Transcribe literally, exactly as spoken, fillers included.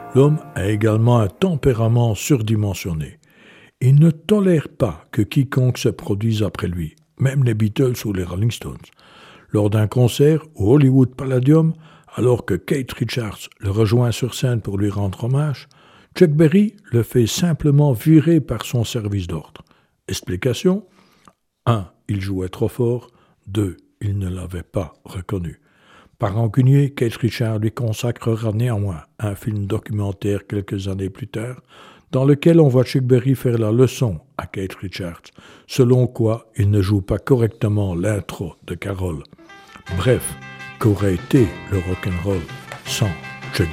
L'homme a également un tempérament surdimensionné. Il ne tolère pas que quiconque se produise après lui, même les Beatles ou les Rolling Stones. Lors d'un concert au Hollywood Palladium, alors que Keith Richards le rejoint sur scène pour lui rendre hommage, Chuck Berry le fait simplement virer par son service d'ordre. Explication : un. Il jouait trop fort. deux. Il ne l'avait pas reconnu. Par rancunier, Keith Richards lui consacrera néanmoins un film documentaire quelques années plus tard, dans lequel on voit Chuck Berry faire la leçon à Keith Richards, selon quoi il ne joue pas correctement l'intro de Carole. Bref, qu'aurait été le rock'n'roll sans Chuck Berry ?